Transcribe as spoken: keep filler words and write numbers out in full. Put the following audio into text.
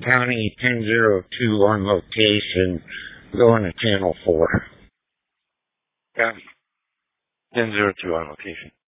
County ten oh two on location, going to channel four. County ten oh two on location.